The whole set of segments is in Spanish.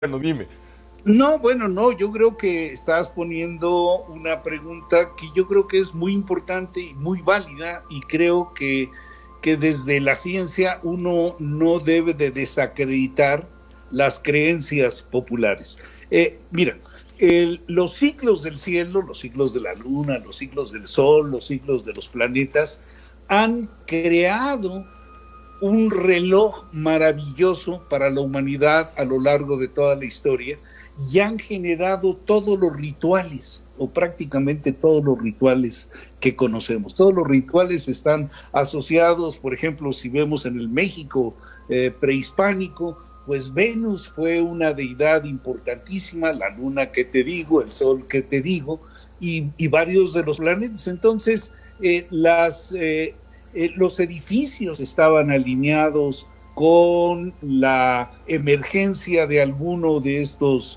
Bueno, dime. No, bueno, no, yo creo que estás poniendo una pregunta que yo creo que es muy importante y muy válida y creo que desde la ciencia uno no debe de desacreditar las creencias populares. Mira, los ciclos del cielo, los ciclos de la luna, los ciclos del sol, los ciclos de los planetas han creado un reloj maravilloso para la humanidad a lo largo de toda la historia y han generado todos los rituales o prácticamente todos los rituales que conocemos. Todos los rituales están asociados, por ejemplo, si vemos en el México prehispánico, pues Venus fue una deidad importantísima, la luna que te digo, el sol que te digo, y varios de los planetas. Entonces, los edificios estaban alineados con la emergencia de alguno de estos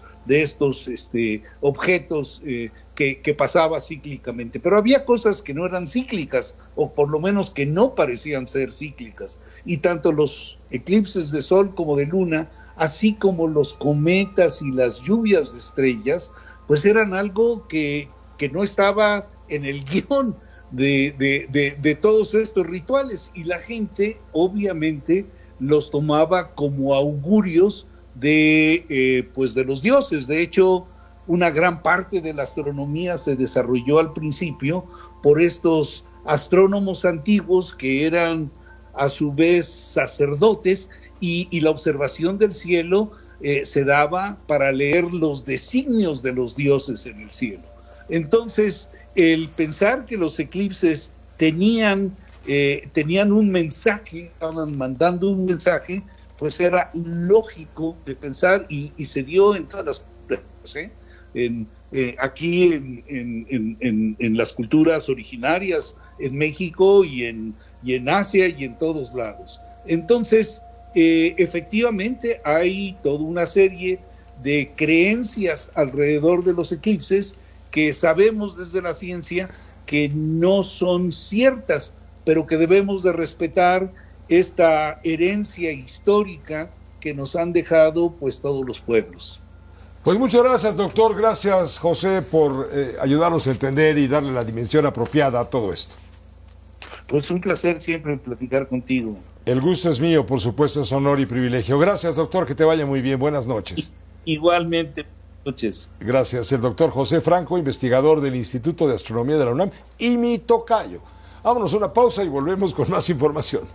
objetos que pasaba cíclicamente. Pero había cosas que no eran cíclicas, o por lo menos que no parecían ser cíclicas. Y tanto los eclipses de sol como de luna, así como los cometas y las lluvias de estrellas, pues eran algo que no estaba en el guión de todos estos rituales, y la gente obviamente los tomaba como augurios pues de los dioses. De hecho, una gran parte de la astronomía se desarrolló al principio por estos astrónomos antiguos que eran a su vez sacerdotes, y la observación del cielo se daba para leer los designios de los dioses en el cielo. Entonces, el pensar que los eclipses tenían un mensaje, estaban mandando un mensaje, pues era lógico de pensar, y se dio en todas las culturas, aquí en las culturas originarias, en México y en Asia y en todos lados. Entonces, efectivamente hay toda una serie de creencias alrededor de los eclipses que sabemos desde la ciencia que no son ciertas, pero que debemos de respetar esta herencia histórica que nos han dejado pues todos los pueblos. Pues muchas gracias, doctor. Gracias, José, por ayudarnos a entender y darle la dimensión apropiada a todo esto. Pues un placer siempre platicar contigo. El gusto es mío, por supuesto, es honor y privilegio. Gracias, doctor, que te vaya muy bien. Buenas noches. Igualmente. Noches. Gracias. El doctor José Franco, investigador del Instituto de Astronomía de la UNAM, y mi tocayo. Vámonos a una pausa y volvemos con más información.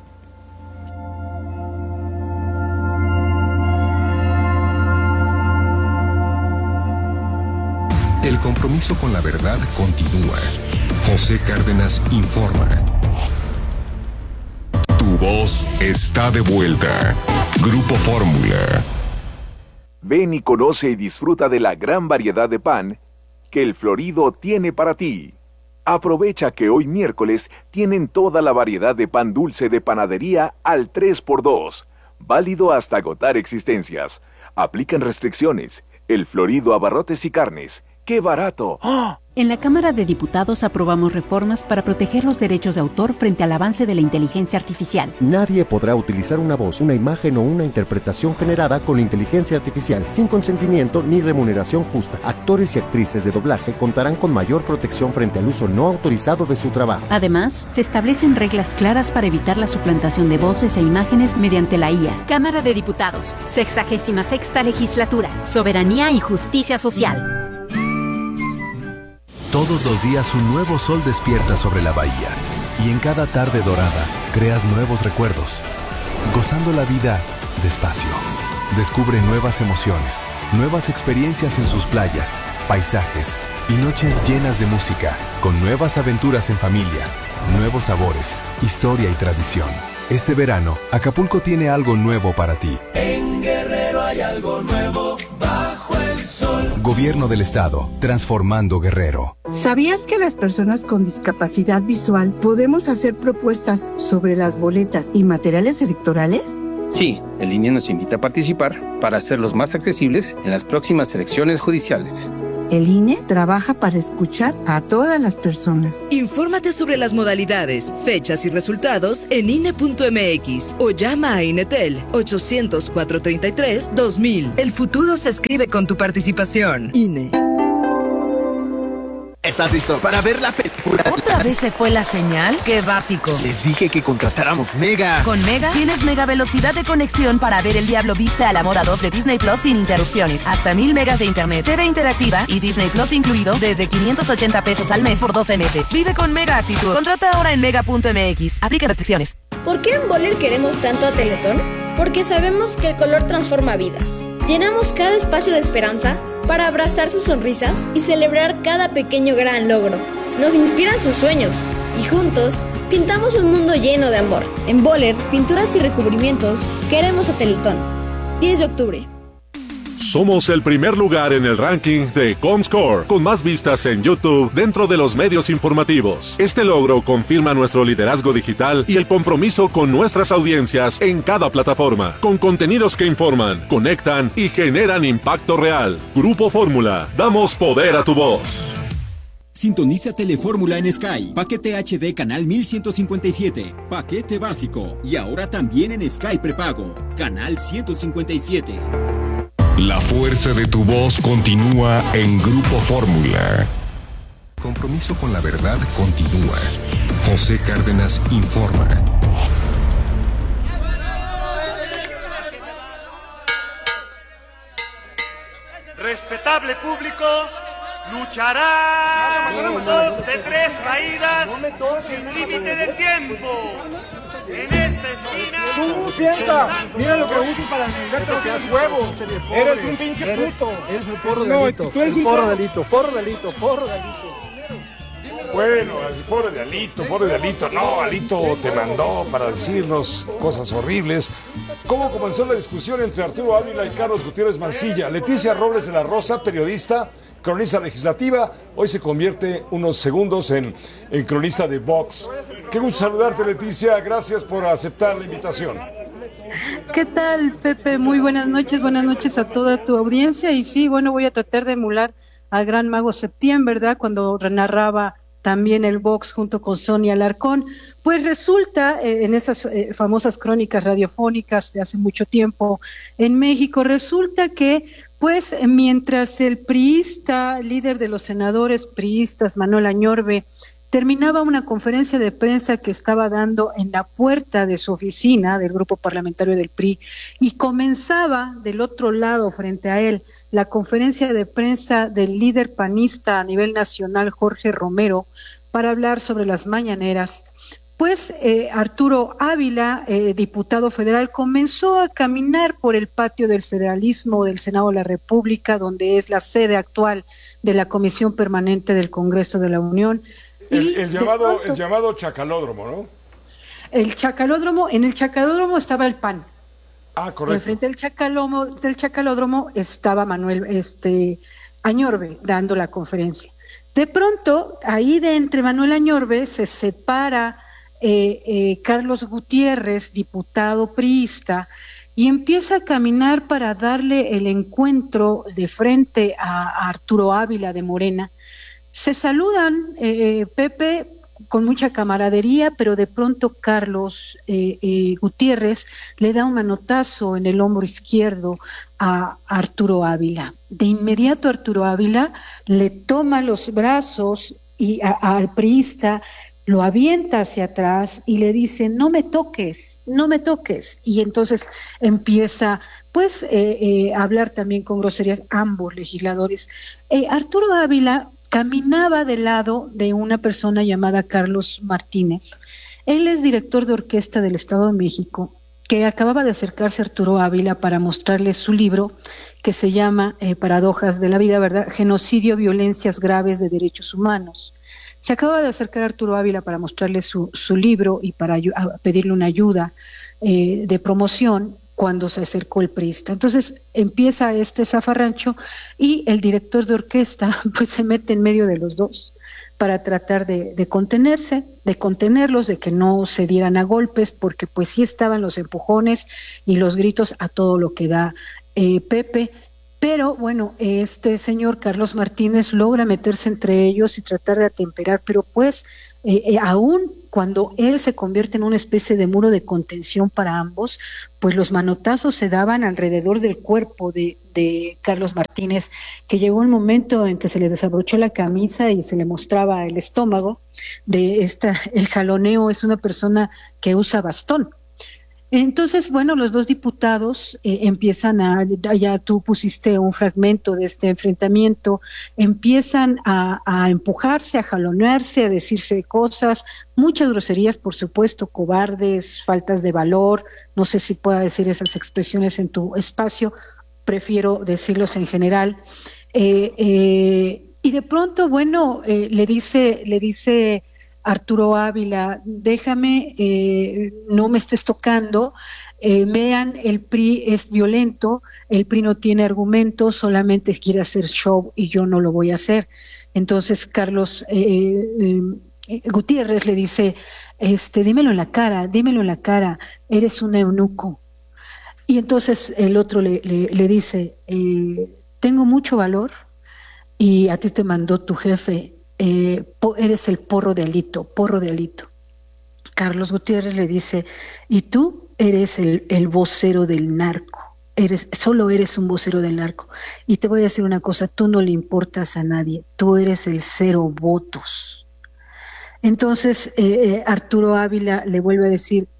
El compromiso con la verdad continúa. José Cárdenas informa. Tu voz está de vuelta. Grupo Fórmula. Ven y conoce y disfruta de la gran variedad de pan que El Florido tiene para ti. Aprovecha que hoy miércoles tienen toda la variedad de pan dulce de panadería al 3x2, válido hasta agotar existencias. Aplican restricciones. El Florido Abarrotes y Carnes. ¡Qué barato! ¡Oh! En la Cámara de Diputados aprobamos reformas para proteger los derechos de autor frente al avance de la inteligencia artificial. Nadie podrá utilizar una voz, una imagen o una interpretación generada con inteligencia artificial sin consentimiento ni remuneración justa. Actores y actrices de doblaje contarán con mayor protección frente al uso no autorizado de su trabajo. Además, se establecen reglas claras para evitar la suplantación de voces e imágenes mediante la IA. Cámara de Diputados, 66ª Legislatura, Soberanía y Justicia Social. Todos los días un nuevo sol despierta sobre la bahía y en cada tarde dorada creas nuevos recuerdos, gozando la vida despacio. Descubre nuevas emociones, nuevas experiencias en sus playas, paisajes y noches llenas de música, con nuevas aventuras en familia, nuevos sabores, historia y tradición. Este verano, Acapulco tiene algo nuevo para ti. En Guerrero hay algo nuevo bajo el sol. Gobierno del Estado, transformando Guerrero. ¿Sabías que las personas con discapacidad visual podemos hacer propuestas sobre las boletas y materiales electorales? Sí, el INE nos invita a participar para hacerlos más accesibles en las próximas elecciones judiciales. El INE trabaja para escuchar a todas las personas. Infórmate sobre las modalidades, fechas y resultados en INE.mx o llama a INETEL 800-433-2000. El futuro se escribe con tu participación. INE. ¿Estás listo para ver la película? ¿Otra vez se fue la señal? ¡Qué básico! Les dije que contratáramos Mega. Con Mega tienes mega velocidad de conexión para ver El Diablo Viste a la Moda 2 de Disney Plus sin interrupciones. Hasta 1000 megas de internet, TV interactiva y Disney Plus incluido desde 580 pesos al mes por 12 meses. Vive con Mega actitud. Contrata ahora en mega.mx. Aplica restricciones. ¿Por qué en Boller queremos tanto a Teletón? Porque sabemos que el color transforma vidas. Llenamos cada espacio de esperanza para abrazar sus sonrisas y celebrar cada pequeño gran logro. Nos inspiran sus sueños y juntos pintamos un mundo lleno de amor. En Boller, pinturas y recubrimientos, queremos a Teletón. 10 de octubre. Somos el primer lugar en el ranking de Comscore, con más vistas en YouTube dentro de los medios informativos. Este logro confirma nuestro liderazgo digital y el compromiso con nuestras audiencias en cada plataforma, con contenidos que informan, conectan y generan impacto real. Grupo Fórmula, damos poder a tu voz. Sintoniza Telefórmula en Sky. Paquete HD canal 1157. Paquete básico. Y ahora también en Sky prepago. Canal 157. La fuerza de tu voz continúa en Grupo Fórmula. Compromiso con la verdad continúa. José Cárdenas informa. Respetable público, luchará 2 de 3 caídas sin límite de tiempo. En esta esquina. Tú piensa, mira lo que uso para negarte lo que es huevo. Eres un pinche puto. Eres un porro delito. Tú eres un porro delito. Porro delito. Porro delito. Bueno, así, pobre de Alito. No, Alito te mandó para decirnos cosas horribles. ¿Cómo comenzó la discusión entre Arturo Ávila y Carlos Gutiérrez Mancilla? Leticia Robles de la Rosa, periodista, cronista legislativa, hoy se convierte unos segundos en cronista de Vox. Qué gusto saludarte, Leticia. Gracias por aceptar la invitación. ¿Qué tal, Pepe? Muy buenas noches a toda tu audiencia. Y sí, bueno, voy a tratar de emular al gran mago Septién, ¿verdad? Cuando narraba también el Vox junto con Sonia Alarcón. Pues resulta, en esas famosas crónicas radiofónicas de hace mucho tiempo en México, resulta que pues mientras el priista, líder de los senadores priistas, Manuel Añorbe, terminaba una conferencia de prensa que estaba dando en la puerta de su oficina del grupo parlamentario del PRI y comenzaba del otro lado frente a él la conferencia de prensa del líder panista a nivel nacional, Jorge Romero, para hablar sobre las mañaneras, pues Arturo Ávila, diputado federal, comenzó a caminar por el patio del federalismo del Senado de la República, donde es la sede actual de la Comisión Permanente del Congreso de la Unión. El llamado Chacalódromo, ¿no? En el Chacalódromo estaba el PAN. Ah, correcto. Enfrente del Chacalódromo estaba Manuel Añorbe dando la conferencia. De pronto, ahí de entre Manuel Añorbe se separa Carlos Gutiérrez, diputado priista, y empieza a caminar para darle el encuentro de frente a Arturo Ávila de Morena. Se saludan, Pepe, con mucha camaradería, pero de pronto Carlos Gutiérrez le da un manotazo en el hombro izquierdo a Arturo Ávila. De inmediato Arturo Ávila le toma los brazos y al priista lo avienta hacia atrás y le dice, no me toques. Y entonces empieza pues a hablar también con groserías ambos legisladores. Arturo Ávila caminaba del lado de una persona llamada Carlos Martínez. Él es director de orquesta del Estado de México, que acababa de acercarse a Arturo Ávila para mostrarle su libro, que se llama Paradojas de la Vida, ¿verdad? Genocidio, violencias graves de derechos humanos. Se acaba de acercar a Arturo Ávila para mostrarle su libro y para pedirle una ayuda de promoción cuando se acercó el priista. Entonces empieza este zafarrancho y el director de orquesta pues se mete en medio de los dos para tratar de contenerlos, de que no se dieran a golpes, porque pues sí estaban los empujones y los gritos a todo lo que da, Pepe. Pero bueno, este señor Carlos Martínez logra meterse entre ellos y tratar de atemperar, pero pues aún cuando él se convierte en una especie de muro de contención para ambos, pues los manotazos se daban alrededor del cuerpo de Carlos Martínez, que llegó un momento en que se le desabrochó la camisa y se le mostraba el estómago. El jaloneo es una persona que usa bastón. Entonces, bueno, los dos diputados empiezan ya tú pusiste un fragmento de este enfrentamiento, empiezan a empujarse, a jalonearse, a decirse cosas, muchas groserías, por supuesto, cobardes, faltas de valor, no sé si pueda decir esas expresiones en tu espacio, prefiero decirlos en general. Y de pronto, bueno, le dice Arturo Ávila, déjame, no me estés tocando, vean, el PRI es violento, el PRI no tiene argumentos, solamente quiere hacer show y yo no lo voy a hacer. Entonces Carlos Gutiérrez le dice, dímelo en la cara, eres un eunuco. Y entonces el otro le dice, tengo mucho valor y a ti te mandó tu jefe, eres el porro de Alito. Carlos Gutiérrez le dice, y tú eres el vocero del narco, solo eres un vocero del narco. Y te voy a decir una cosa, tú no le importas a nadie, tú eres el 0 votos. Entonces Arturo Ávila le vuelve a decir,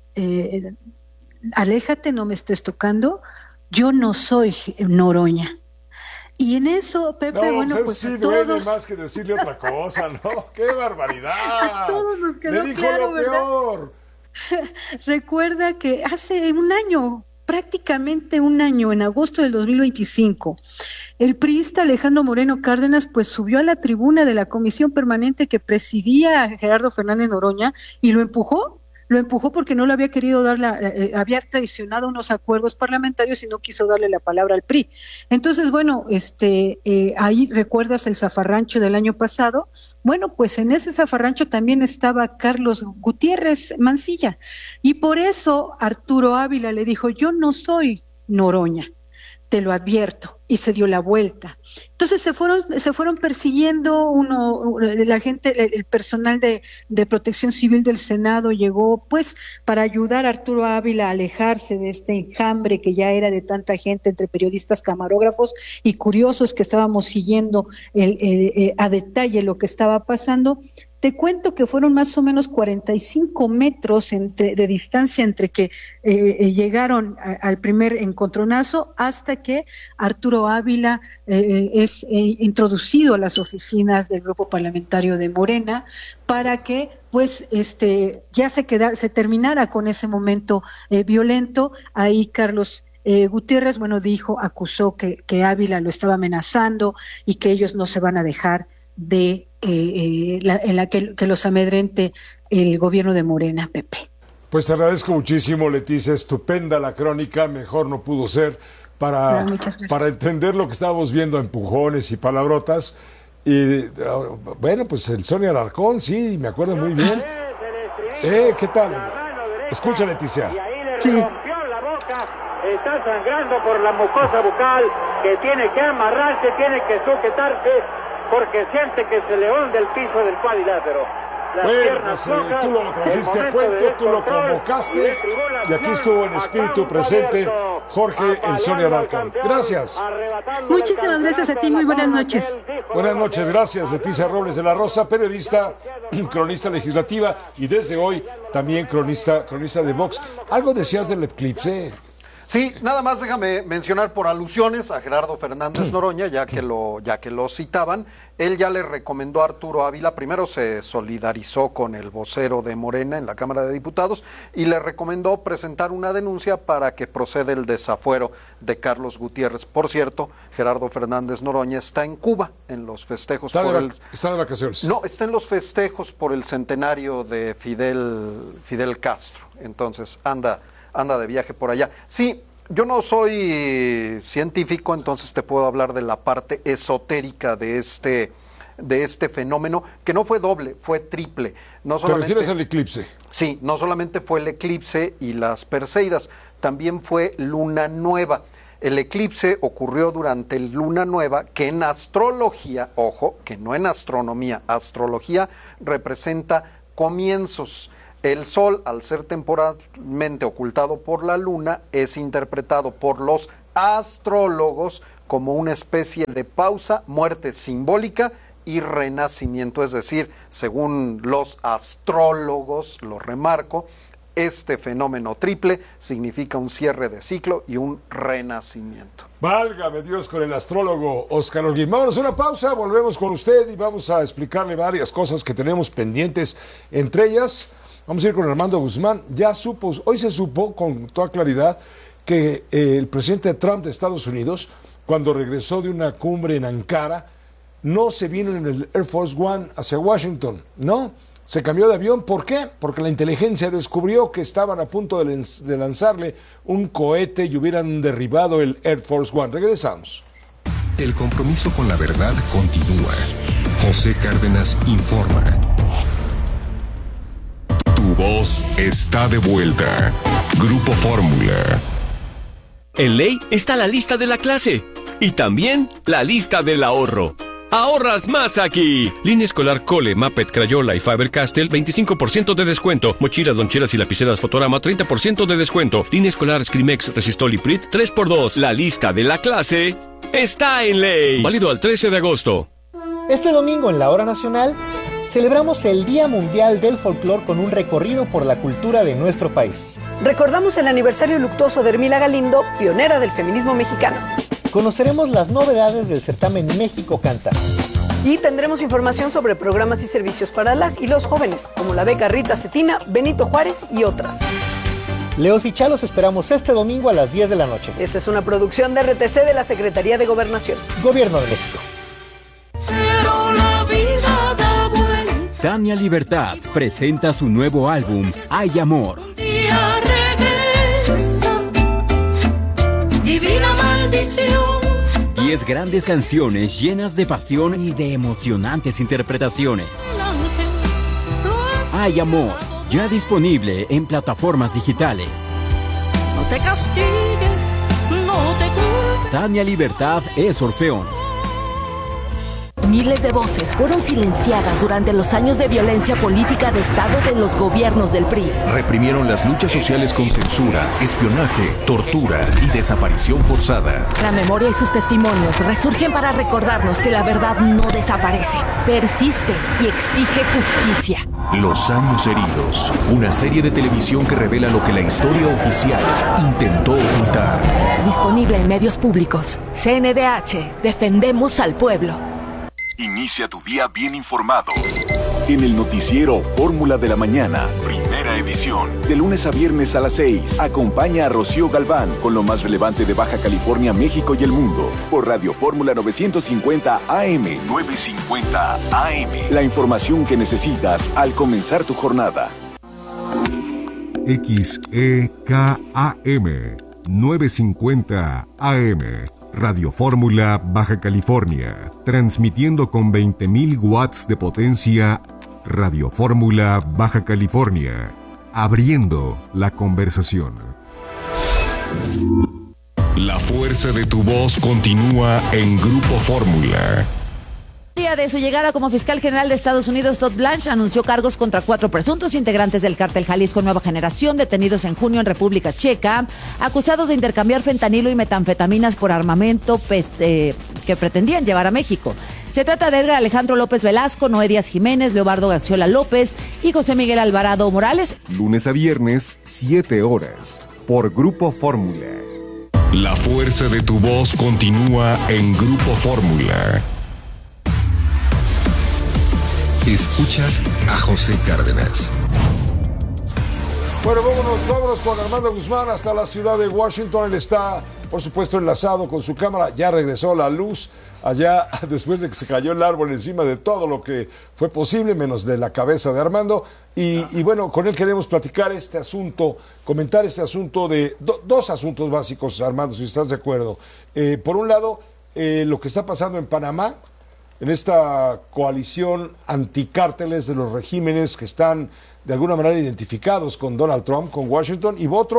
aléjate, no me estés tocando, yo no soy Noroña. Y en eso, Pepe, bueno, pues sí duele más que decirle otra cosa, ¿no? ¡Qué barbaridad! A todos nos quedó Le dijo claro, lo ¿verdad? peor. Recuerda que hace un año, prácticamente un año, en agosto del 2025, el priista Alejandro Moreno Cárdenas pues subió a la tribuna de la comisión permanente que presidía Gerardo Fernández Noroña y lo empujó porque no le había querido había traicionado unos acuerdos parlamentarios y no quiso darle la palabra al PRI. Entonces, bueno, ahí recuerdas el zafarrancho del año pasado. Bueno, pues en ese zafarrancho también estaba Carlos Gutiérrez Mancilla. Y por eso Arturo Ávila le dijo, yo no soy Noroña, te lo advierto, y se dio la vuelta. Entonces se fueron persiguiendo la gente, el personal de Protección Civil del Senado llegó pues para ayudar a Arturo Ávila a alejarse de este enjambre que ya era de tanta gente entre periodistas, camarógrafos y curiosos que estábamos siguiendo a detalle lo que estaba pasando. Te cuento que fueron más o menos 45 metros de distancia entre que llegaron al primer encontronazo hasta que Arturo Ávila es introducido a las oficinas del grupo parlamentario de Morena para que pues ya se terminara con ese momento violento. Ahí Carlos Gutiérrez, bueno, acusó que Ávila lo estaba amenazando y que ellos no se van a dejar de que los amedrente el gobierno de Morena, Pepe. Pues te agradezco muchísimo, Leticia, estupenda la crónica, mejor no pudo ser para entender lo que estábamos viendo, empujones y palabrotas. Y bueno, pues el Sonia Alarcón, sí, me acuerdo muy bien. ¿Qué tal? Escucha, Leticia. Y ahí le rompió la boca, está sangrando por la mucosa bucal, que tiene que amarrarse, tiene que sujetarse, porque siente que se le hunde el piso del cuadrilátero. Bueno, pues tú lo trajiste a cuento, tú lo convocaste y aquí estuvo en espíritu presente Jorge el Sonia Alarcón. Gracias. Muchísimas gracias a ti, muy buenas noches. Buenas noches, gracias Leticia Robles de la Rosa, periodista, cronista legislativa y desde hoy también cronista de Vox. ¿Algo decías del eclipse? Sí, nada más déjame mencionar por alusiones a Gerardo Fernández Noroña, ya que lo citaban. Él ya le recomendó a Arturo Ávila, primero se solidarizó con el vocero de Morena en la Cámara de Diputados y le recomendó presentar una denuncia para que proceda el desafuero de Carlos Gutiérrez. Por cierto, Gerardo Fernández Noroña está en Cuba en los festejos. ¿Está de vacaciones? No, está en los festejos por el centenario de Fidel Castro. Entonces anda de viaje por allá. Sí, yo no soy científico, entonces te puedo hablar de la parte esotérica de este fenómeno, que no fue doble, fue triple. ¿Te refieres al eclipse? Sí, no solamente fue el eclipse y las Perseidas, también fue luna nueva. El eclipse ocurrió durante luna nueva, que en astrología, ojo, que no en astronomía, astrología representa comienzos. El sol, al ser temporalmente ocultado por la luna, es interpretado por los astrólogos como una especie de pausa, muerte simbólica y renacimiento. Es decir, según los astrólogos, lo remarco, este fenómeno triple significa un cierre de ciclo y un renacimiento. Válgame Dios con el astrólogo Óscar Holguín. Vámonos a una pausa, volvemos con usted y vamos a explicarle varias cosas que tenemos pendientes. Entre ellas, vamos a ir con Armando Guzmán. Hoy se supo con toda claridad que el presidente Trump de Estados Unidos, cuando regresó de una cumbre en Ankara, no se vino en el Air Force One hacia Washington, no. Se cambió de avión, ¿por qué? Porque la inteligencia descubrió que estaban a punto de lanzarle un cohete y hubieran derribado el Air Force One. Regresamos. El compromiso con la verdad continúa. José Cárdenas informa. Tu voz está de vuelta. Grupo Fórmula. En ley está la lista de la clase y también la lista del ahorro. ¡Ahorras más aquí! Línea escolar Cole, Muppet, Crayola y Faber-Castell, 25% de descuento. Mochilas, loncheras y lapiceras Fotorama, 30% de descuento. Línea escolar Scrimex, Resistol y Prit, 3x2. La lista de la clase está en ley. Válido al 13 de agosto. Este domingo en la Hora Nacional celebramos el Día Mundial del Folclor con un recorrido por la cultura de nuestro país. Recordamos el aniversario luctuoso de Hermila Galindo, pionera del feminismo mexicano. Conoceremos las novedades del certamen México Canta. Y tendremos información sobre programas y servicios para las y los jóvenes, como la beca Rita Cetina, Benito Juárez y otras. Leos y Chalos esperamos este domingo a las 10 de la noche. Esta es una producción de RTC de la Secretaría de Gobernación. Gobierno de México. Pero la vida da vuelta. Tania Libertad presenta su nuevo álbum, Hay Amor. Un día regresa. Divina maldición. 10 grandes canciones llenas de pasión y de emocionantes interpretaciones. Hay Amor, ya disponible en plataformas digitales. No te castigues, no te culpes. Tania Libertad es Orfeón. Miles de voces fueron silenciadas durante los años de violencia política de Estado de los gobiernos del PRI. Reprimieron las luchas sociales con censura, espionaje, tortura y desaparición forzada. La memoria y sus testimonios resurgen para recordarnos que la verdad no desaparece, persiste y exige justicia. Los años heridos, una serie de televisión que revela lo que la historia oficial intentó ocultar. Disponible en medios públicos. CNDH, defendemos al pueblo. Inicia tu día bien informado. En el noticiero Fórmula de la Mañana, primera edición. De lunes a viernes a las 6. Acompaña a Rocío Galván con lo más relevante de Baja California, México y el mundo. Por Radio Fórmula 950 AM. 950 AM. La información que necesitas al comenzar tu jornada. XEKAM 950 AM. Radio Fórmula Baja California, transmitiendo con 20.000 watts de potencia. Radio Fórmula Baja California, abriendo la conversación. La fuerza de tu voz continúa en Grupo Fórmula. Día de su llegada como fiscal general de Estados Unidos, Todd Blanche anunció cargos contra 4 presuntos integrantes del cártel Jalisco Nueva Generación, detenidos en junio en República Checa, acusados de intercambiar fentanilo y metanfetaminas por armamento que pretendían llevar a México. Se trata de Edgar Alejandro López Velasco, Noé Díaz Jiménez, Leobardo Gaxiola López y José Miguel Alvarado Morales. Lunes a viernes, 7 horas, por Grupo Fórmula. La fuerza de tu voz continúa en Grupo Fórmula. Escuchas a José Cárdenas. Bueno, vámonos con Armando Guzmán hasta la ciudad de Washington. Él está, por supuesto, enlazado con su cámara. Ya regresó la luz allá después de que se cayó el árbol encima de todo lo que fue posible, menos de la cabeza de Armando. Y bueno, con él queremos platicar este asunto, comentar este asunto de dos asuntos básicos, Armando, si estás de acuerdo. Por un lado, lo que está pasando en Panamá, en esta coalición anticárteles de los regímenes que están de alguna manera identificados con Donald Trump, con Washington, y otro,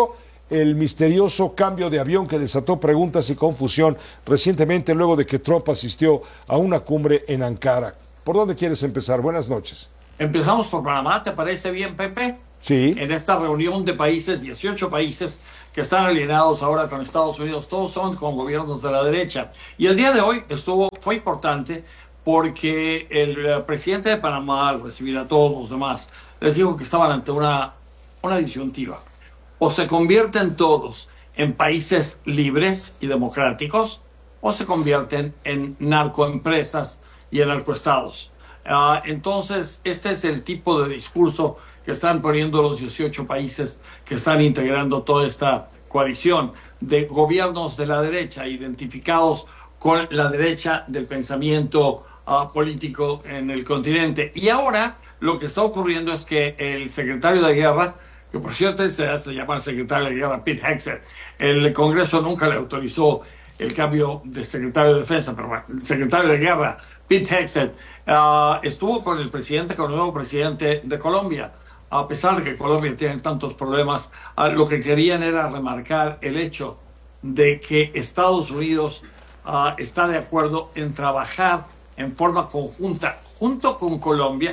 el misterioso cambio de avión que desató preguntas y confusión recientemente luego de que Trump asistió a una cumbre en Ankara. ¿Por dónde quieres empezar? Buenas noches. Empezamos por Panamá, ¿te parece bien, Pepe? Sí. En esta reunión de países, 18 países que están alineados ahora con Estados Unidos, todos son con gobiernos de la derecha. Y el día de hoy fue importante porque el presidente de Panamá, al recibir a todos los demás, les dijo que estaban ante una disyuntiva. O se convierten todos en países libres y democráticos, o se convierten en narcoempresas y en narcoestados. Entonces, este es el tipo de discurso que están poniendo los 18 países que están integrando toda esta coalición de gobiernos de la derecha, identificados con la derecha del pensamiento político en el continente. Y ahora lo que está ocurriendo es que el secretario de Guerra, que por cierto se hace llamar secretario de Guerra, Pete Hegseth, el Congreso nunca le autorizó el cambio de secretario de Defensa, pero bueno, el secretario de Guerra, Pete Hegseth, estuvo con el nuevo presidente de Colombia. A pesar de que Colombia tiene tantos problemas, lo que querían era remarcar el hecho de que Estados Unidos está de acuerdo en trabajar en forma conjunta, junto con Colombia,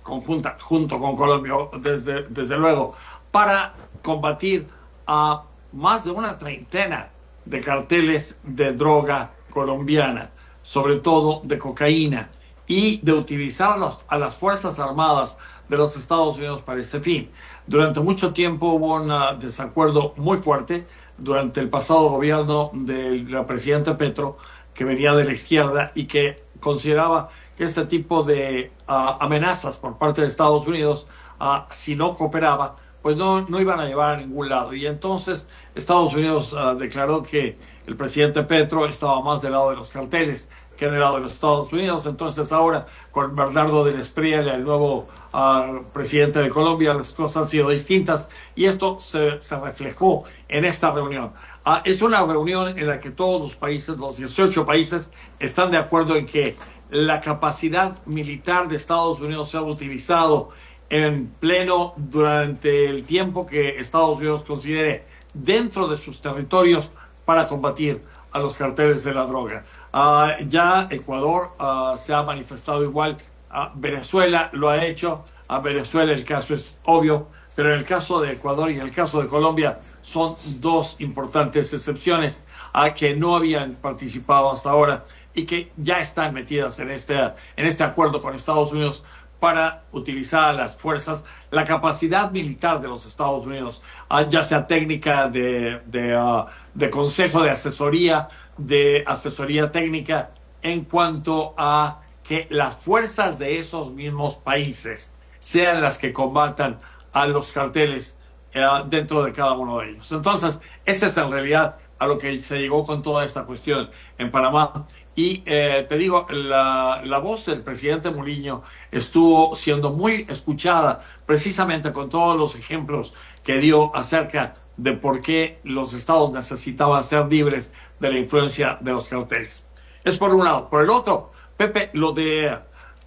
desde luego, para combatir a más de una treintena de carteles de droga colombiana, sobre todo de cocaína, y de utilizar a las Fuerzas Armadas de los Estados Unidos para este fin. Durante mucho tiempo hubo un desacuerdo muy fuerte durante el pasado gobierno del presidente Petro, que venía de la izquierda y que consideraba que este tipo de amenazas por parte de Estados Unidos, si no cooperaba, pues no iban a llevar a ningún lado. Y entonces Estados Unidos declaró que el presidente Petro estaba más del lado de los carteles que del lado de los Estados Unidos. Entonces ahora con Bernardo del Espriella, el nuevo presidente de Colombia, las cosas han sido distintas y esto se reflejó en esta reunión. Es una reunión en la que todos los países, los 18 países, están de acuerdo en que la capacidad militar de Estados Unidos sea utilizado en pleno durante el tiempo que Estados Unidos considere dentro de sus territorios para combatir a los carteles de la droga. Ya Ecuador se ha manifestado igual, Venezuela lo ha hecho, a Venezuela el caso es obvio, pero en el caso de Ecuador y en el caso de Colombia son dos importantes excepciones a que no habían participado hasta ahora y que ya están metidas en este acuerdo con Estados Unidos para utilizar las fuerzas, la capacidad militar de los Estados Unidos, ya sea técnica de consejo de asesoría técnica, en cuanto a que las fuerzas de esos mismos países sean las que combatan a los carteles dentro de cada uno de ellos. Entonces, ese es en realidad a lo que se llegó con toda esta cuestión en Panamá. Y te digo, la voz del presidente Murillo estuvo siendo muy escuchada precisamente con todos los ejemplos que dio acerca de por qué los estados necesitaban ser libres de la influencia de los carteles. Es por un lado. Por el otro, Pepe, lo de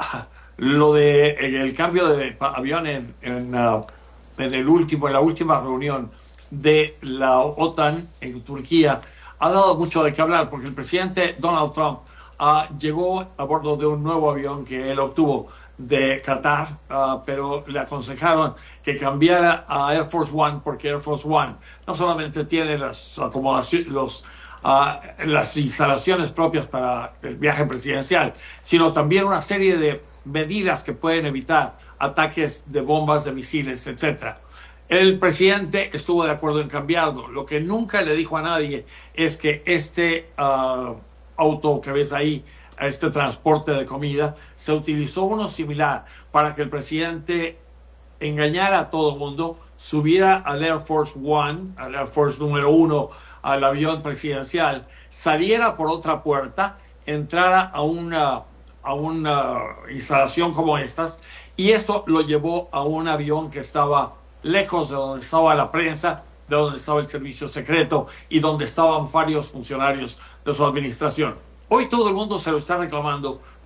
el cambio de avión en la última reunión de la OTAN en Turquía ha dado mucho de qué hablar, porque el presidente Donald Trump llegó a bordo de un nuevo avión que él obtuvo de Qatar, pero le aconsejaron que cambiara a Air Force One, porque Air Force One no solamente tiene las acomodaciones, las instalaciones propias para el viaje presidencial, sino también una serie de medidas que pueden evitar ataques de bombas, de misiles, etc. El presidente estuvo de acuerdo en cambiarlo. Lo que nunca le dijo a nadie es que este auto que ves ahí, este transporte de comida, se utilizó uno similar para que el presidente engañara a todo el mundo, subiera al Air Force One, al Air Force número 1, al avión presidencial, saliera por otra puerta, entrara a una instalación como estas, y eso lo llevó a un avión que estaba lejos de donde estaba la prensa, de donde estaba el servicio secreto y donde estaban varios funcionarios de su administración. Hoy todo el mundo se lo está reclamando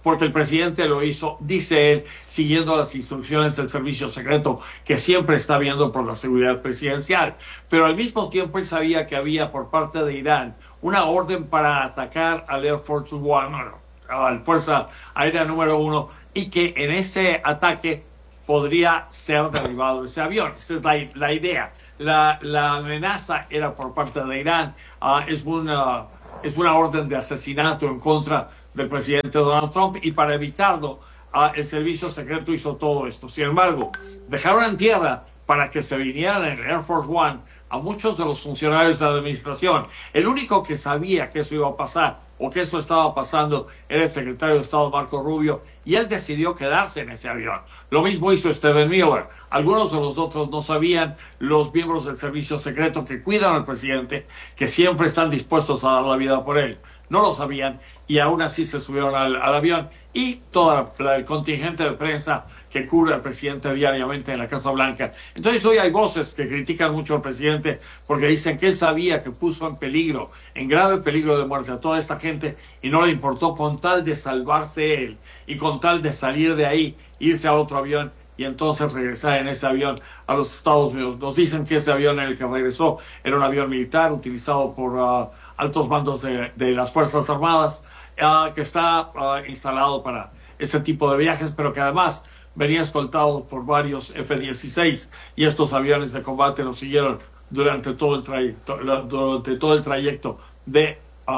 porque el presidente lo hizo, dice él, siguiendo las instrucciones del servicio secreto que siempre está viendo por la seguridad presidencial. Pero al mismo tiempo él sabía que había por parte de Irán una orden para atacar al Air Force One, a la Fuerza Aérea número 1, y que en ese ataque podría ser derribado ese avión. Esa es la idea. La amenaza era por parte de Irán. Es una orden de asesinato en contra del presidente Donald Trump, y para evitarlo, el servicio secreto hizo todo esto. Sin embargo, dejaron en tierra para que se vinieran en el Air Force One a muchos de los funcionarios de la administración. El único que sabía que eso iba a pasar o que eso estaba pasando era el secretario de Estado Marco Rubio, y él decidió quedarse en ese avión. Lo mismo hizo Stephen Miller. Algunos de los otros no sabían, los miembros del servicio secreto que cuidan al presidente, que siempre están dispuestos a dar la vida por él. No lo sabían y aún así se subieron al avión, y todo el contingente de prensa que cubre al presidente diariamente en la Casa Blanca. Entonces hoy hay voces que critican mucho al presidente porque dicen que él sabía que puso en peligro, en grave peligro de muerte a toda esta gente, y no le importó con tal de salvarse él y con tal de salir de ahí, irse a otro avión y entonces regresar en ese avión a los Estados Unidos. Nos dicen que ese avión en el que regresó era un avión militar utilizado por altos mandos de las Fuerzas Armadas, que está instalado para ese tipo de viajes, pero que además venía escoltado por varios F-16, y estos aviones de combate lo siguieron durante todo el trayecto de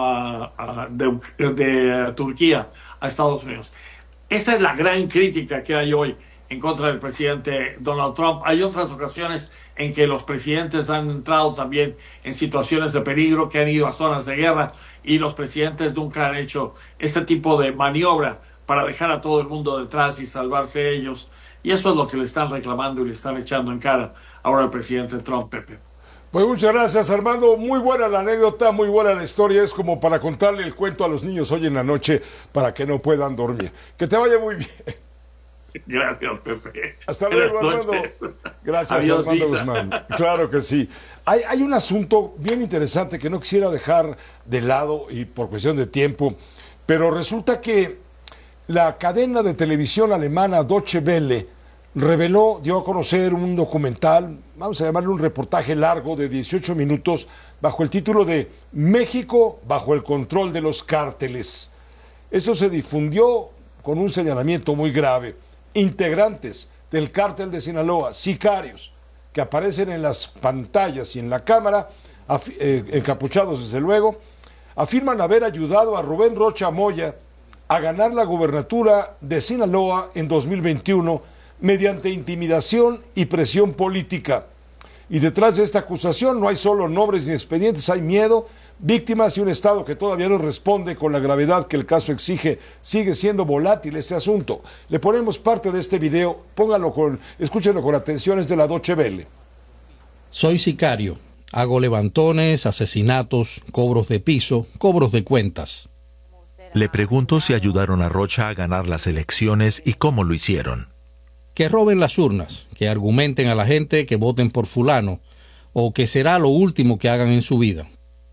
Turquía a Estados Unidos. Esa es la gran crítica que hay hoy en contra del presidente Donald Trump. Hay otras ocasiones en que los presidentes han entrado también en situaciones de peligro, que han ido a zonas de guerra, y los presidentes nunca han hecho este tipo de maniobra para dejar a todo el mundo detrás y salvarse ellos. Y eso es lo que le están reclamando y le están echando en cara ahora al presidente Trump, Pepe. Pues muchas gracias, Armando. Muy buena la anécdota, muy buena la historia. Es como para contarle el cuento a los niños hoy en la noche para que no puedan dormir. Que te vaya muy bien. Gracias, Pepe. Hasta luego, Armando. Gracias, Adiós, Armando Lisa. Guzmán. Claro que sí. Hay un asunto bien interesante que no quisiera dejar de lado y por cuestión de tiempo, pero resulta que la cadena de televisión alemana Deutsche Welle dio a conocer un documental, vamos a llamarle un reportaje largo de 18 minutos, bajo el título de México bajo el control de los cárteles. Eso se difundió con un señalamiento muy grave. Integrantes del cártel de Sinaloa, sicarios, que aparecen en las pantallas y en la cámara, encapuchados desde luego, afirman haber ayudado a Rubén Rocha Moya a ganar la gubernatura de Sinaloa en 2021 mediante intimidación y presión política. Y detrás de esta acusación no hay solo nombres ni expedientes, hay miedo, víctimas y un Estado que todavía no responde con la gravedad que el caso exige. Sigue siendo volátil este asunto. Le ponemos parte de este video, escúchenlo con atención, es de la Deutsche Welle. Soy sicario, hago levantones, asesinatos, cobros de piso, cobros de cuentas. Le pregunto si ayudaron a Rocha a ganar las elecciones y cómo lo hicieron. Que roben las urnas, que argumenten a la gente que voten por fulano, o que será lo último que hagan en su vida.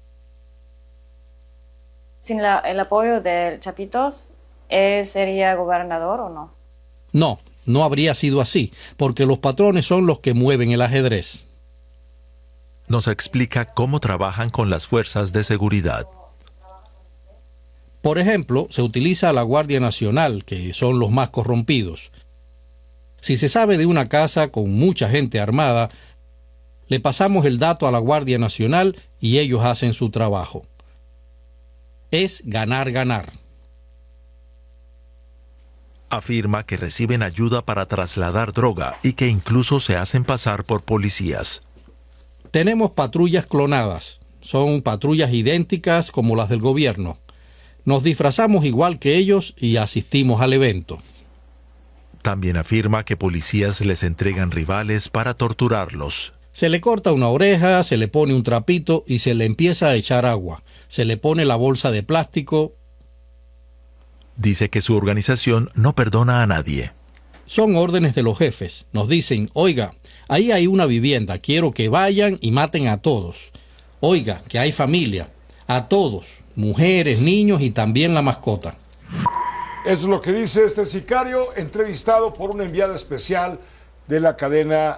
Sin el apoyo de Chapitos, ¿él sería gobernador o no? No, no habría sido así, porque los patrones son los que mueven el ajedrez. Nos explica cómo trabajan con las fuerzas de seguridad. Por ejemplo, se utiliza a la Guardia Nacional, que son los más corrompidos. Si se sabe de una casa con mucha gente armada, le pasamos el dato a la Guardia Nacional y ellos hacen su trabajo. Es ganar, ganar. Afirma que reciben ayuda para trasladar droga y que incluso se hacen pasar por policías. Tenemos patrullas clonadas. Son patrullas idénticas como las del gobierno. Nos disfrazamos igual que ellos y asistimos al evento. También afirma que policías les entregan rivales para torturarlos. Se le corta una oreja, se le pone un trapito y se le empieza a echar agua. Se le pone la bolsa de plástico. Dice que su organización no perdona a nadie. Son órdenes de los jefes. Nos dicen, oiga, ahí hay una vivienda, quiero que vayan y maten a todos. Oiga, que hay familia, a todos, mujeres, niños y también la mascota. Eso es lo que dice este sicario, entrevistado por una enviada especial de la cadena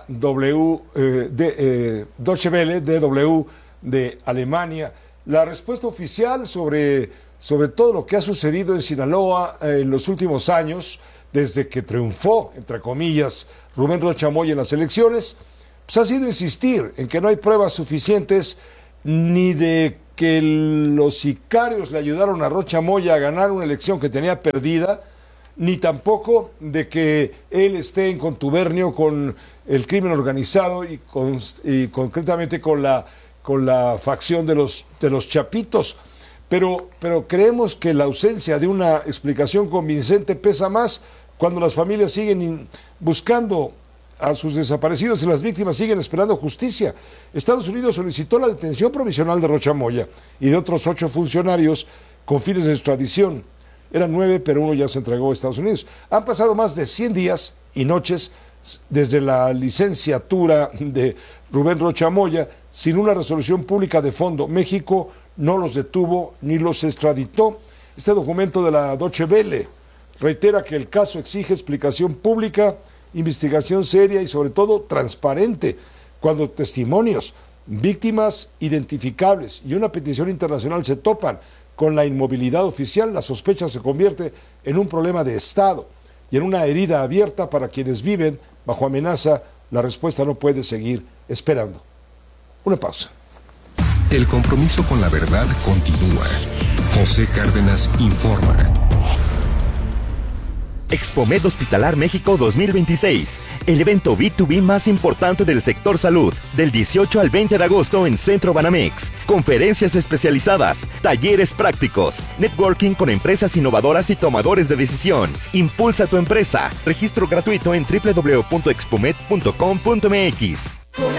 Deutsche Welle, DW, de Alemania. La respuesta oficial sobre todo lo que ha sucedido en Sinaloa en los últimos años, desde que triunfó, entre comillas, Rubén Rocha Moya en las elecciones, pues ha sido insistir en que no hay pruebas suficientes ni de que los sicarios le ayudaron a Rocha Moya a ganar una elección que tenía perdida, ni tampoco de que él esté en contubernio con el crimen organizado y concretamente con la facción de los Chapitos. Pero creemos que la ausencia de una explicación convincente pesa más cuando las familias siguen buscando a sus desaparecidos y las víctimas siguen esperando justicia. Estados Unidos solicitó la detención provisional de Rocha Moya y de otros 8 funcionarios con fines de extradición. Eran 9, pero uno ya se entregó a Estados Unidos. Han pasado más de 100 días y noches desde la licenciatura de Rubén Rocha Moya sin una resolución pública de fondo. México no los detuvo ni los extraditó. Este documento de la Deutsche Welle reitera que el caso exige explicación pública, investigación seria y sobre todo transparente, cuando testimonios, víctimas identificables y una petición internacional se topan con la inmovilidad oficial. La sospecha se convierte en un problema de Estado y en una herida abierta para quienes viven bajo amenaza. La respuesta no puede seguir esperando. Una pausa. El compromiso con la verdad continúa. José Cárdenas informa. Expomed Hospitalar México 2026, el evento B2B más importante del sector salud, del 18 al 20 de agosto en Centro Banamex. Conferencias especializadas, talleres prácticos, networking con empresas innovadoras y tomadores de decisión. Impulsa tu empresa. Registro gratuito en www.expomed.com.mx.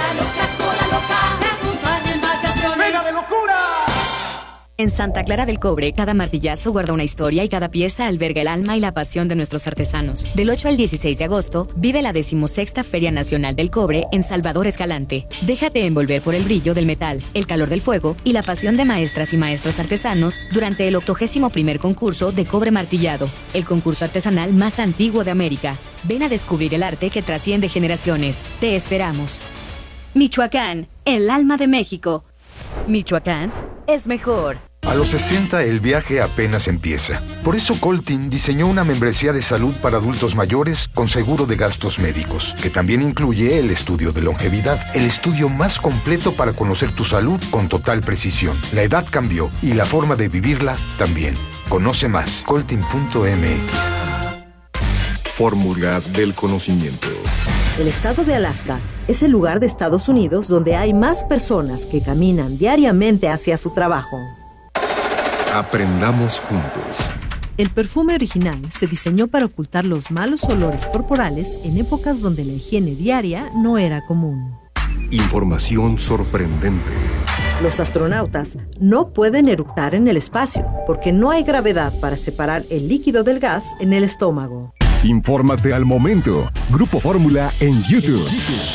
En Santa Clara del Cobre, cada martillazo guarda una historia y cada pieza alberga el alma y la pasión de nuestros artesanos. Del 8 al 16 de agosto, vive la 16ª Feria Nacional del Cobre en Salvador Escalante. Déjate envolver por el brillo del metal, el calor del fuego y la pasión de maestras y maestros artesanos durante el 81º concurso de cobre martillado, el concurso artesanal más antiguo de América. Ven a descubrir el arte que trasciende generaciones. Te esperamos. Michoacán, el alma de México. Michoacán es mejor. A los 60 el viaje apenas empieza. Por eso Coltin diseñó una membresía de salud para adultos mayores con seguro de gastos médicos, que también incluye el estudio de longevidad, el estudio más completo para conocer tu salud con total precisión. La edad cambió y la forma de vivirla también. Conoce más, coltin.mx. Fórmula del conocimiento. El estado de Alaska es el lugar de Estados Unidos donde hay más personas que caminan diariamente hacia su trabajo. Aprendamos juntos. El perfume original se diseñó para ocultar los malos olores corporales en épocas donde la higiene diaria no era común. Información sorprendente. Los astronautas no pueden eructar en el espacio porque no hay gravedad para separar el líquido del gas en el estómago. Infórmate al momento. Grupo Fórmula en YouTube.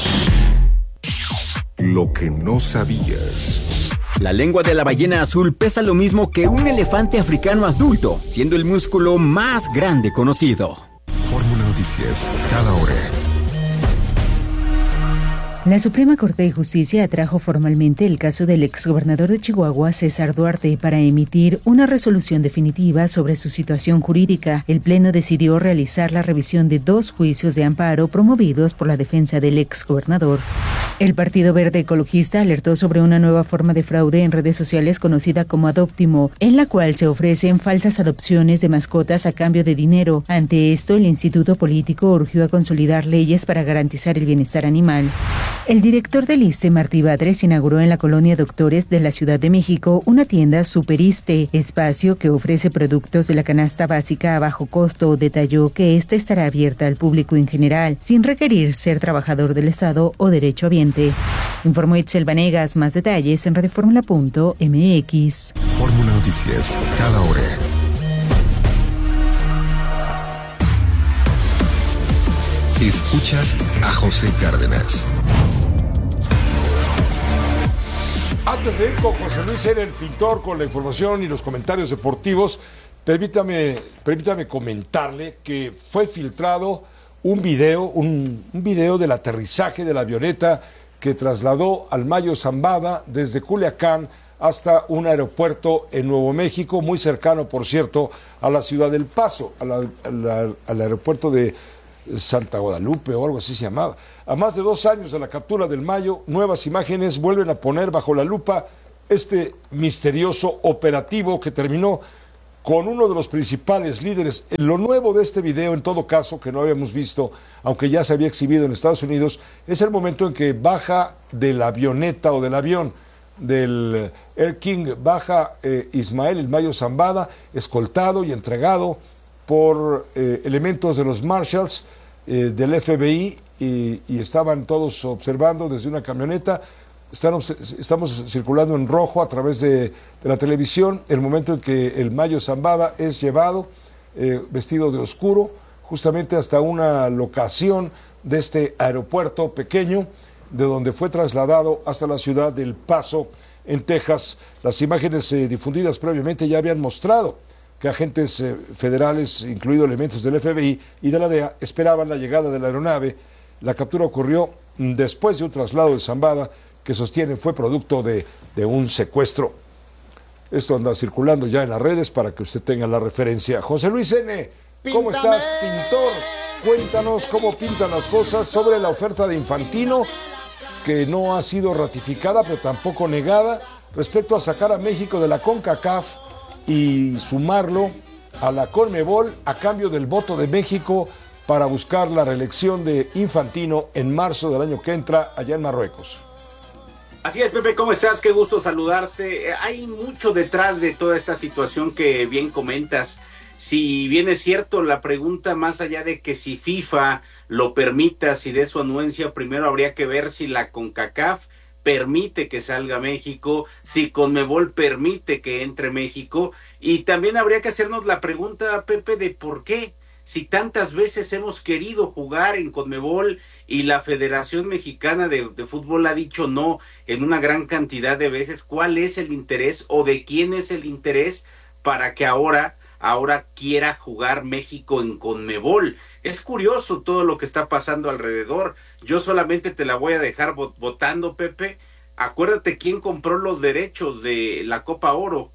Lo que no sabías. La lengua de la ballena azul pesa lo mismo que un elefante africano adulto, siendo el músculo más grande conocido. Fórmula Noticias, cada hora. La Suprema Corte de Justicia atrajo formalmente el caso del exgobernador de Chihuahua, César Duarte, para emitir una resolución definitiva sobre su situación jurídica. El Pleno decidió realizar la revisión de 2 juicios de amparo promovidos por la defensa del exgobernador. El Partido Verde Ecologista alertó sobre una nueva forma de fraude en redes sociales conocida como Adóptimo, en la cual se ofrecen falsas adopciones de mascotas a cambio de dinero. Ante esto, el Instituto Político urgió a consolidar leyes para garantizar el bienestar animal. El director del ISSSTE, Martí Batres, inauguró en la colonia Doctores de la Ciudad de México una tienda Superiste, espacio que ofrece productos de la canasta básica a bajo costo. Detalló que esta estará abierta al público en general, sin requerir ser trabajador del Estado o derechohabiente. Informó Itzel Vanegas. Más detalles en radioformula.mx. Fórmula Noticias, cada hora. Escuchas a José Cárdenas. Antes de ir con José Luis Herer, el pintor, con la información y los comentarios deportivos, permítame comentarle que fue filtrado un video del aterrizaje de la avioneta que trasladó al Mayo Zambada desde Culiacán hasta un aeropuerto en Nuevo México, muy cercano, por cierto, a la ciudad del Paso, al aeropuerto de Santa Guadalupe o algo así se llamaba. A más de 2 años de la captura del Mayo, nuevas imágenes vuelven a poner bajo la lupa este misterioso operativo que terminó con uno de los principales líderes. Lo nuevo de este video, en todo caso, que no habíamos visto, aunque ya se había exhibido en Estados Unidos, es el momento en que baja de la avioneta o del avión del Air King, baja Ismael El Mayo Zambada, escoltado y entregado por elementos de los Marshals del FBI, y estaban todos observando desde una camioneta. Estamos circulando en rojo a través de la televisión el momento en que el Mayo Zambada es llevado vestido de oscuro justamente hasta una locación de este aeropuerto pequeño, de donde fue trasladado hasta la ciudad del Paso, en Texas. Las imágenes difundidas previamente ya habían mostrado que agentes federales, incluidos elementos del FBI y de la DEA, esperaban la llegada de la aeronave. La captura ocurrió después de un traslado de Zambada que sostienen fue producto de un secuestro. Esto anda circulando ya en las redes para que usted tenga la referencia. José Luis N., ¿cómo estás, pintor? Cuéntanos cómo pintan las cosas sobre la oferta de Infantino, que no ha sido ratificada, pero tampoco negada, respecto a sacar a México de la CONCACAF y sumarlo a la CONMEBOL a cambio del voto de México para buscar la reelección de Infantino en marzo del año que entra allá en Marruecos. Así es, Pepe, ¿cómo estás? Qué gusto saludarte. Hay mucho detrás de toda esta situación que bien comentas. Si bien es cierto, la pregunta, más allá de que si FIFA lo permita, si de su anuencia, primero habría que ver si la CONCACAF permite que salga México, si CONMEBOL permite que entre México, y también habría que hacernos la pregunta, Pepe, de por qué. Si tantas veces hemos querido jugar en CONMEBOL y la Federación Mexicana de Fútbol ha dicho no en una gran cantidad de veces, ¿cuál es el interés o de quién es el interés para que ahora quiera jugar México en CONMEBOL? Es curioso todo lo que está pasando alrededor. Yo solamente te la voy a dejar votando, Pepe. Acuérdate quién compró los derechos de la Copa Oro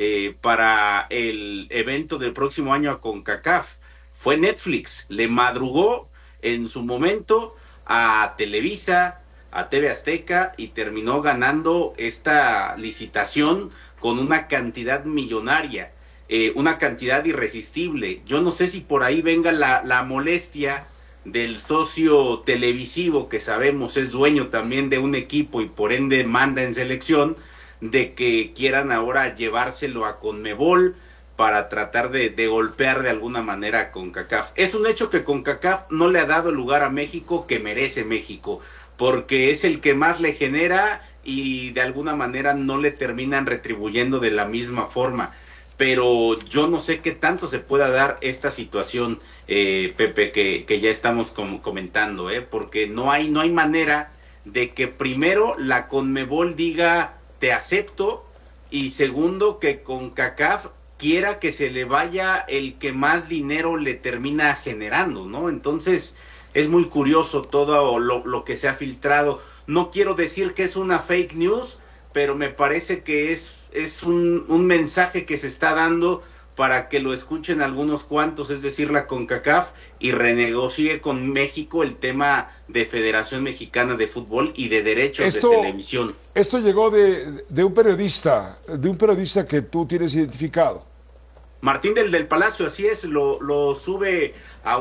para el evento del próximo año a CONCACAF. Fue Netflix. Le madrugó en su momento a Televisa, a TV Azteca, y terminó ganando esta licitación con una cantidad millonaria, una cantidad irresistible. Yo no sé si por ahí venga la molestia del socio televisivo, que sabemos es dueño también de un equipo y por ende manda en selección, de que quieran ahora llevárselo a CONMEBOL para tratar de golpear de alguna manera a CONCACAF. Es un hecho que CONCACAF no le ha dado el lugar a México que merece México, porque es el que más le genera y de alguna manera no le terminan retribuyendo de la misma forma. Pero yo no sé qué tanto se pueda dar esta situación, Pepe, que ya estamos comentando, porque no hay manera de que primero la CONMEBOL diga te acepto, y segundo que CONCACAF quiera que se le vaya el que más dinero le termina generando, ¿no? Entonces es muy curioso todo lo que se ha filtrado. No quiero decir que es una fake news, pero me parece que es un mensaje que se está dando para que lo escuchen algunos cuantos, es decir, la CONCACAF, y renegocie con México el tema de Federación Mexicana de Fútbol y de derechos de televisión. Esto llegó de un periodista que tú tienes identificado. Martín del Palacio, así es, lo sube a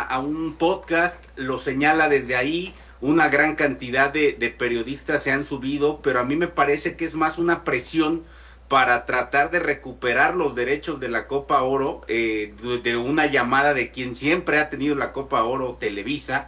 un podcast, lo señala desde ahí. Una gran cantidad de periodistas se han subido, pero a mí me parece que es más una presión para tratar de recuperar los derechos de la Copa Oro, de una llamada de quien siempre ha tenido la Copa Oro, Televisa,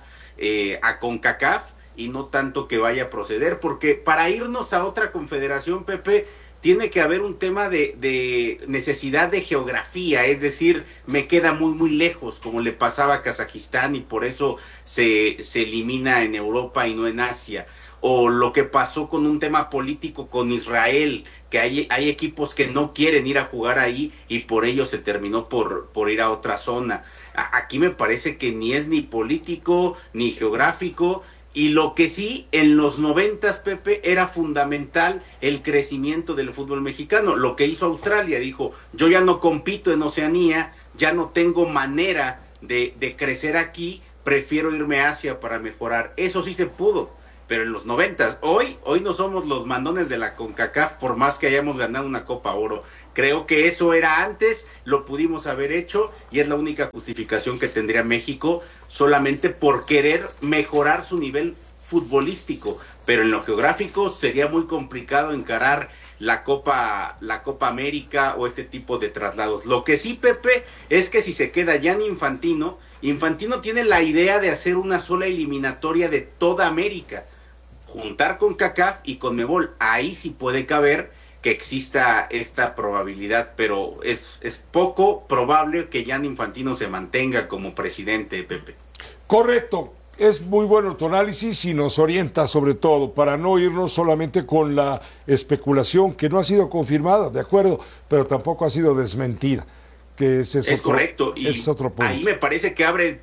a CONCACAF, y no tanto que vaya a proceder, porque para irnos a otra confederación, Pepe, tiene que haber un tema de necesidad de geografía, es decir, me queda muy lejos, como le pasaba a Kazajistán, y por eso se elimina en Europa y no en Asia. o lo que pasó con un tema político con Israel, que hay equipos que no quieren ir a jugar ahí y por ello se terminó por ir a otra zona. Aquí me parece que ni es ni político ni geográfico, y lo que sí, en los 90, Pepe, era fundamental el crecimiento del fútbol mexicano. Lo que hizo Australia, dijo, yo ya no compito en Oceanía, ya no tengo manera de crecer aquí, prefiero irme a Asia para mejorar. Eso sí se pudo, pero en los 90, hoy no somos los mandones de la CONCACAF por más que hayamos ganado una Copa Oro. Creo que eso era antes, lo pudimos haber hecho y es la única justificación que tendría México solamente por querer mejorar su nivel futbolístico, pero en lo geográfico sería muy complicado encarar la Copa América o este tipo de traslados. Lo que sí, Pepe, es que si se queda Gianni Infantino tiene la idea de hacer una sola eliminatoria de toda América, juntar con CONCACAF y CONMEBOL. Ahí sí puede caber que exista esta probabilidad, pero es poco probable que Gianni Infantino se mantenga como presidente, Pepe. Correcto. Es muy bueno tu análisis y nos orienta sobre todo para no irnos solamente con la especulación que no ha sido confirmada, de acuerdo, pero tampoco ha sido desmentida. Que es correcto, y es otro punto. Ahí me parece que abre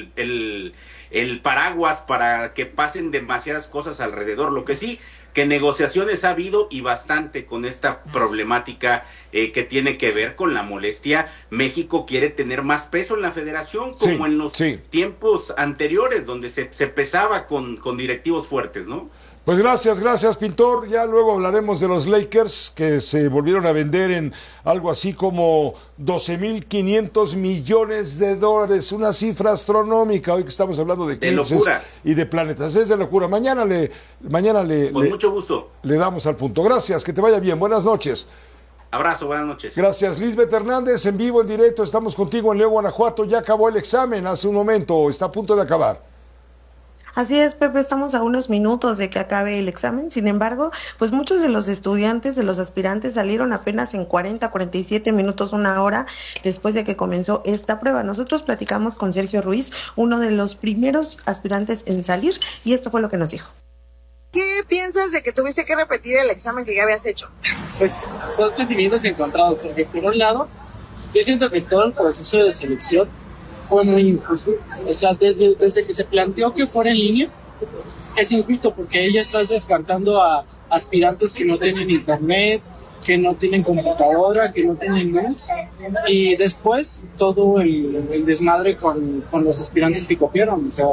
el paraguas para que pasen demasiadas cosas alrededor. Lo que sí, que negociaciones ha habido y bastante con esta problemática que tiene que ver con la molestia. México quiere tener más peso en la federación, como en los tiempos anteriores, donde se pesaba con directivos fuertes, ¿no? Pues gracias, Pintor. Ya luego hablaremos de los Lakers, que se volvieron a vender en algo así como $12,500 millones, una cifra astronómica. Hoy que estamos hablando de eclipses y de planetas. Es de locura. Mañana con mucho gusto le damos al punto. Gracias, que te vaya bien. Buenas noches. Abrazo, buenas noches. Gracias, Lisbeth Hernández, en vivo, en directo. Estamos contigo en León, Guanajuato. Ya acabó el examen hace un momento, está a punto de acabar. Así es, Pepe, estamos a unos minutos de que acabe el examen. Sin embargo, pues muchos de los estudiantes, de los aspirantes, salieron apenas en 47 minutos, una hora después de que comenzó esta prueba. Nosotros platicamos con Sergio Ruiz, uno de los primeros aspirantes en salir, y esto fue lo que nos dijo. ¿Qué piensas de que tuviste que repetir el examen que ya habías hecho? Pues son sentimientos encontrados, porque por un lado, yo siento que todo el proceso de selección fue muy injusto. O sea, desde que se planteó que fuera en línea, es injusto porque ya estás descartando a aspirantes que no tienen internet, que no tienen computadora, que no tienen luz, y después todo el desmadre con los aspirantes que copiaron. O sea,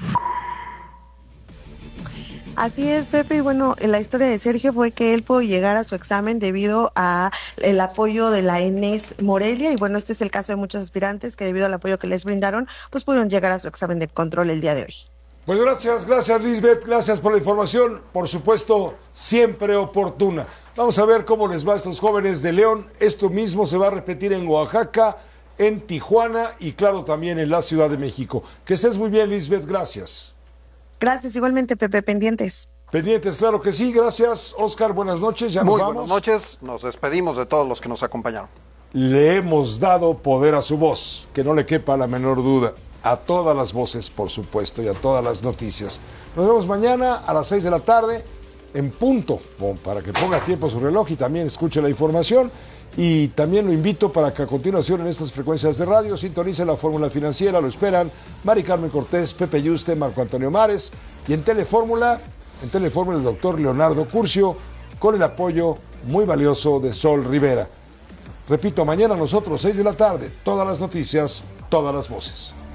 así es, Pepe, y bueno, la historia de Sergio fue que él pudo llegar a su examen debido a el apoyo de la ENES Morelia, y bueno, este es el caso de muchos aspirantes que debido al apoyo que les brindaron, pues pudieron llegar a su examen de control el día de hoy. Pues gracias Lisbeth, gracias por la información, por supuesto, siempre oportuna. Vamos a ver cómo les va a estos jóvenes de León. Esto mismo se va a repetir en Oaxaca, en Tijuana y claro también en la Ciudad de México. Que estés muy bien, Lisbeth, gracias. Gracias, igualmente, Pepe, pendientes. Pendientes, claro que sí, gracias. Oscar, buenas noches, ya nos vamos. Buenas noches, nos despedimos de todos los que nos acompañaron. Le hemos dado poder a su voz, que no le quepa la menor duda, a todas las voces, por supuesto, y a todas las noticias. Nos vemos mañana a las 6 de la tarde, en punto, para que ponga tiempo su reloj y también escuche la información. Y también lo invito para que a continuación en estas frecuencias de radio sintonice la Fórmula Financiera. Lo esperan Mari Carmen Cortés, Pepe Yuste, Marco Antonio Mares y en Telefórmula el doctor Leonardo Curcio con el apoyo muy valioso de Sol Rivera. Repito, mañana nosotros 6 de la tarde, todas las noticias, todas las voces.